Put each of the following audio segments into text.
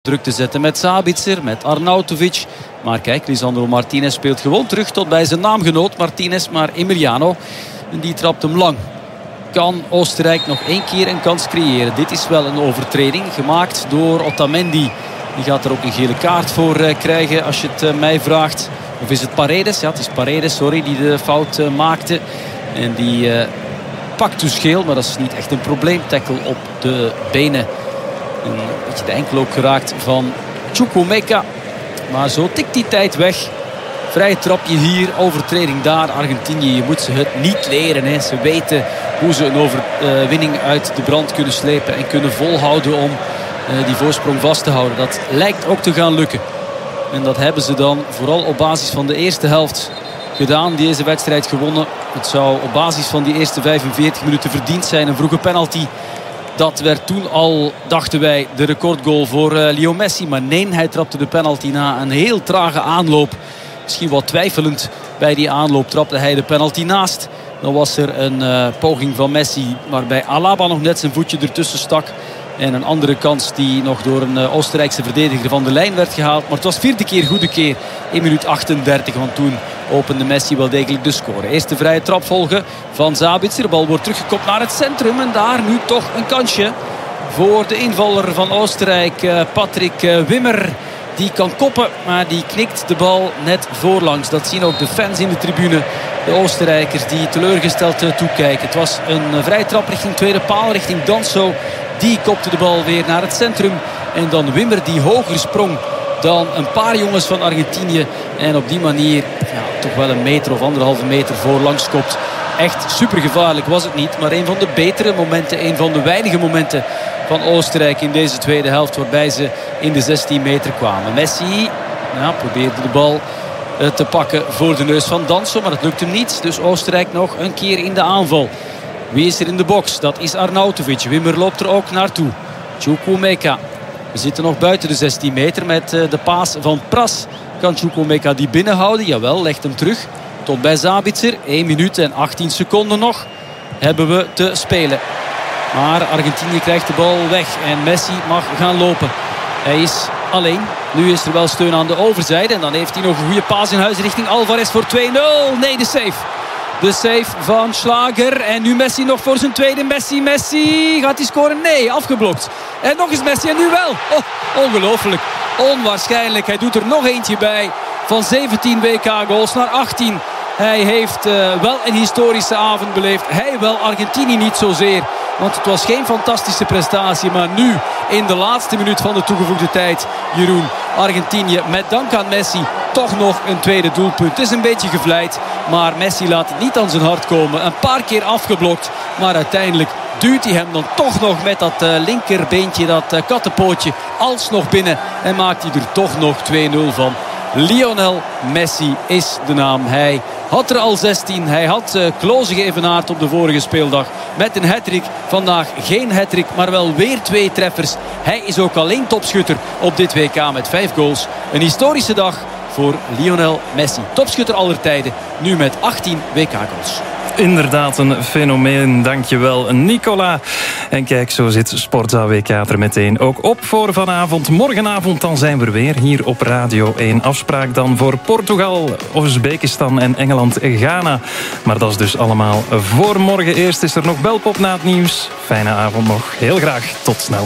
druk te zetten met Sabitzer, met Arnautovic. Maar kijk, Lisandro Martinez speelt gewoon terug tot bij zijn naamgenoot Martinez. Maar Emiliano, en die trapt hem lang. Kan Oostenrijk nog één keer een kans creëren? Dit is wel een overtreding gemaakt door Otamendi. Die gaat er ook een gele kaart voor krijgen als je het mij vraagt. Of is het Paredes? Ja, het is Paredes, sorry, die de fout maakte. En die pakt dus geel, maar dat is niet echt een probleem. Tackle op de benen. Een beetje de enkel ook geraakt van Chukwuemeka. Maar zo tikt die tijd weg. Vrije trapje hier, overtreding daar. Argentinië, je moet ze het niet leren. Hè. Ze weten hoe ze een overwinning uit de brand kunnen slepen. En kunnen volhouden om die voorsprong vast te houden. Dat lijkt ook te gaan lukken. En dat hebben ze dan vooral op basis van de eerste helft gedaan. Deze wedstrijd gewonnen. Het zou op basis van die eerste 45 minuten verdiend zijn. Een vroege penalty. Dat werd toen al, dachten wij, de recordgoal voor Leo Messi. Maar nee, hij trapte de penalty na een heel trage aanloop. Misschien wat twijfelend bij die aanloop trapte hij de penalty naast. Dan was er een poging van Messi waarbij Alaba nog net zijn voetje ertussen stak. En een andere kans die nog door een Oostenrijkse verdediger van de lijn werd gehaald. Maar het was vierde keer goede keer in minuut 38. Want toen opende Messi wel degelijk de score. Eerste vrije trap volgen van Sabitzer. De bal wordt teruggekopt naar het centrum. En daar nu toch een kansje voor de invaller van Oostenrijk. Patrick Wimmer. Die kan koppen, maar die knikt de bal net voorlangs. Dat zien ook de fans in de tribune. De Oostenrijkers die teleurgesteld toekijken. Het was een vrije trap richting tweede paal, richting Danso. Die kopte de bal weer naar het centrum. En dan Wimmer die hoger sprong dan een paar jongens van Argentinië. En op die manier toch wel een meter of anderhalve meter voorlangs kopt. Echt super gevaarlijk was het niet. Maar een van de betere momenten, een van de weinige momenten van Oostenrijk in deze tweede helft. Waarbij ze in de 16 meter kwamen. Messi probeerde de bal te pakken voor de neus van Danso. Maar het lukte niet. Dus Oostenrijk nog een keer in de aanval. Wie is er in de box? Dat is Arnautovic. Wimmer loopt er ook naartoe. Chukwuemeka. We zitten nog buiten de 16 meter met de paas van Pras. Kan Chukwuemeka die binnenhouden? Jawel, legt hem terug. Tot bij Sabitzer. 1 minuut en 18 seconden nog hebben we te spelen. Maar Argentinië krijgt de bal weg. En Messi mag gaan lopen. Hij is alleen. Nu is er wel steun aan de overzijde. En dan heeft hij nog een goede paas in huis richting Alvarez voor 2-0. Nee, de save. De save van Schlager. En nu Messi nog voor zijn tweede. Messi. Gaat hij scoren? Nee, afgeblokt. En nog eens Messi. En nu wel. Oh, ongelooflijk. Onwaarschijnlijk. Hij doet er nog eentje bij. Van 17 WK-goals naar 18. Hij heeft wel een historische avond beleefd. Hij wel, Argentinië niet zozeer. Want het was geen fantastische prestatie. Maar nu, in de laatste minuut van de toegevoegde tijd, Jeroen, Argentinië met dank aan Messi toch nog een tweede doelpunt. Het is een beetje gevleid, maar Messi laat het niet aan zijn hart komen. Een paar keer afgeblokt, maar uiteindelijk duwt hij hem dan toch nog met dat linkerbeentje, dat kattenpootje, alsnog binnen. En maakt hij er toch nog 2-0 van. Lionel Messi is de naam. Hij had er al 16. Hij had Klose geëvenaard op de vorige speeldag met een hattrick. Vandaag geen hattrick, maar wel weer 2 treffers. Hij is ook alleen topschutter op dit WK met 5 goals. Een historische dag voor Lionel Messi. Topschutter aller tijden, nu met 18 WK-goals. Inderdaad een fenomeen, dankjewel Nicola. En kijk, zo zit Sportza WK er meteen ook op voor vanavond. Morgenavond dan zijn we weer hier op Radio 1. Afspraak dan voor Portugal, Oezbekistan en Engeland-Ghana. Maar dat is dus allemaal voor morgen. Eerst is er nog Belpop na het nieuws. Fijne avond nog. Heel graag. Tot snel.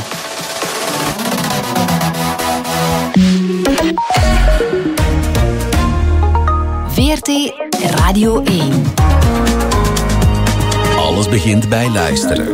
VRT Radio 1. Alles begint bij luisteren.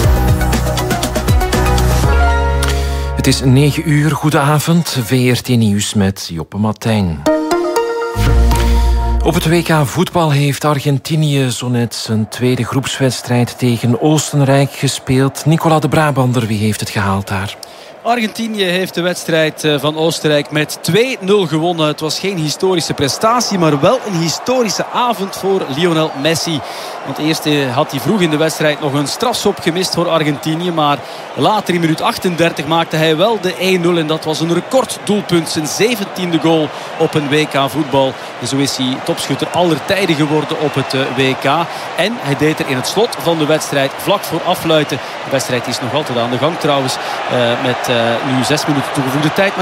Het is 9 uur, goedenavond. VRT Nieuws met Joppe Martijn. Op het WK voetbal heeft Argentinië zo net zijn tweede groepswedstrijd tegen Oostenrijk gespeeld. Nicola de Brabander, wie heeft het gehaald daar? Argentinië heeft de wedstrijd van Oostenrijk met 2-0 gewonnen. Het was geen historische prestatie, maar wel een historische avond voor Lionel Messi. Want eerst had hij vroeg in de wedstrijd nog een strafschop gemist voor Argentinië. Maar later in minuut 38 maakte hij wel de 1-0. En dat was een recorddoelpunt. Zijn 17e goal op een WK voetbal. En zo is hij topschutter aller tijden geworden op het WK. En hij deed er in het slot van de wedstrijd vlak voor afluiten. De wedstrijd is nog altijd aan de gang trouwens. Met nu 6 minuten toegevoegde tijd.